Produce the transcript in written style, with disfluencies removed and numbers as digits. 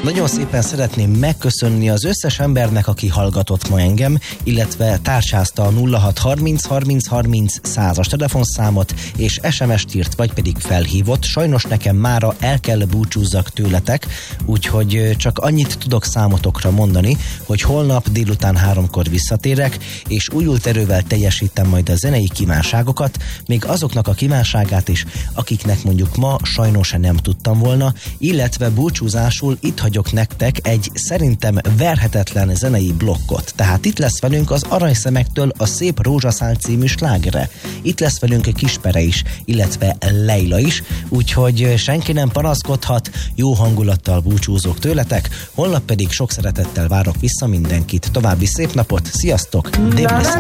Nagyon szépen szeretném megköszönni az összes embernek, aki hallgatott ma engem, illetve társázta a 0630 30 30 100-as telefonszámot, és SMS-t írt, vagy pedig felhívott. Sajnos nekem mára el kell búcsúzzak tőletek, úgyhogy csak annyit tudok számotokra mondani, hogy holnap délután 3-kor visszatérek, és újult erővel teljesítem majd a zenei kívánságokat, még azoknak a kívánságát is, akiknek mondjuk ma sajnos nem tudtam volna, illetve búcsúzásul itt hagyok nektek egy szerintem verhetetlen zenei blokkot. Tehát itt lesz velünk az Aranyszemektől a Szép Rózsaszál című slágere. Itt lesz velünk Kispere is, illetve Leila is, úgyhogy senki nem panaszkodhat, jó hangulattal búcsúzok tőletek, holnap pedig sok szeretettel várok vissza mindenkit. További szép napot, sziasztok! Débli